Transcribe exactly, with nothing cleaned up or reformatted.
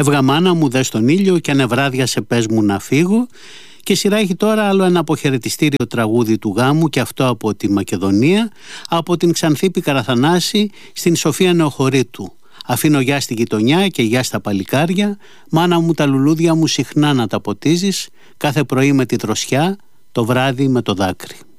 Έβγα μάνα μου δες τον ήλιο και ανεβράδιασε πες μου να φύγω. Και σειρά έχει τώρα άλλο ένα αποχαιρετιστήριο τραγούδι του γάμου, και αυτό από τη Μακεδονία, από την Ξανθήπη Καραθανάση στην Σοφία Νεοχωρήτου. Αφήνω γεια στη γειτονιά και γεια στα παλικάρια. Μάνα μου τα λουλούδια μου συχνά να τα ποτίζεις, κάθε πρωί με τη δροσιά, το βράδυ με το δάκρυ.